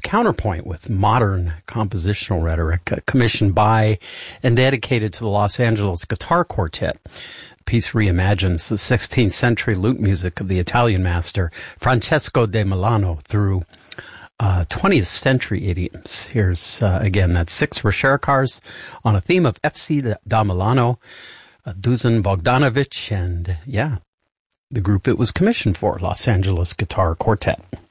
counterpoint with modern compositional rhetoric, commissioned by and dedicated to the Los Angeles Guitar Quartet. The piece reimagines the 16th century lute music of the Italian master Francesco de Milano through 20th century idioms. Here's, again, that's 6 Ricercars on a theme of FC da Milano, Dusan Bogdanovic, and, yeah, the group it was commissioned for, Los Angeles Guitar Quartet.